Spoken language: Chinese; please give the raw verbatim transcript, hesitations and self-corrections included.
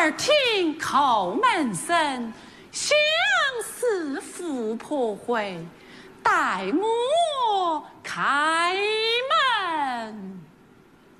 耳听叩门声，相思妇婆回，待我